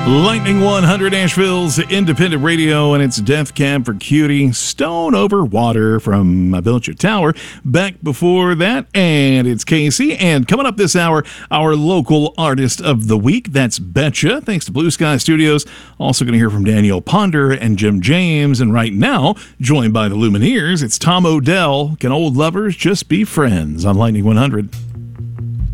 Lightning 100, Asheville's independent radio, and it's Death Cab for Cutie, Stone Over Water from I Built Your Tower. Back before that, and it's Casey. And coming up this hour, our local artist of the week, that's Betcha, thanks to Blue Sky Studios. Also going to hear from Daniel Ponder and Jim James. And right now, joined by the Lumineers, it's Tom Odell. Can old lovers just be friends on Lightning 100?